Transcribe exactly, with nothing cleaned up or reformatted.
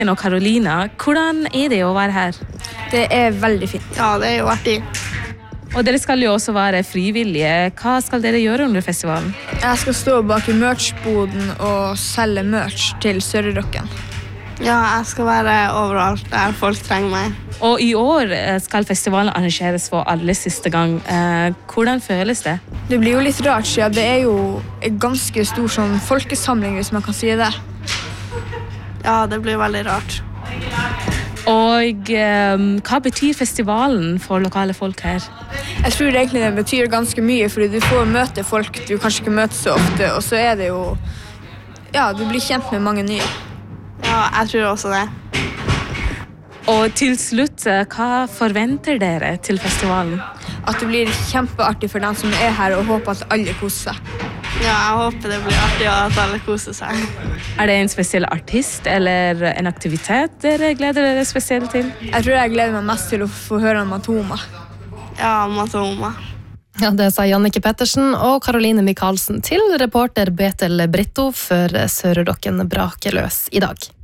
Og Karolina, hvordan er det å være her? Det er veldig fint. Ja, det er jo artig. Og dere skal jo også være frivillige. Hva skal dere gjøre under festivalen? Jeg skal stå bak i merchboden og selge merch til Sør-Rocken. Ja, jeg skal være overalt der folk trenger meg. Og i år skal festivalen arrangeres for aller siste gang. Eh, hvordan føles det? Det blir jo litt rart, siden det er jo en ganske stor sånn folkesamling, hvis man kan si det. Ja, det blir veldig rart. Og eh, hva betyr festivalen for lokale folk her? Jeg tror egentlig det betyr ganske mye, fordi du får møte folk du kanskje ikke møter så ofte, og så er det jo, ja, du blir kjent med mange nye. Ja, jeg tror også det. Og til slutt, hva forventer dere til festivalen? At det blir kjempeartig for dem som er her, og håper at alle koser seg. Ja, jeg håper det blir artig at alle koser seg. Er det en spesiell artist eller en aktivitet dere gleder dere spesielt til? Jeg tror jeg gleder meg mest til å få høre om Matoma. Ja, Matoma. Ja, det sa Jannike Pettersen og Karoline Michaelsen til reporter Betel Britto for Sør-Rocken braker løs i dag.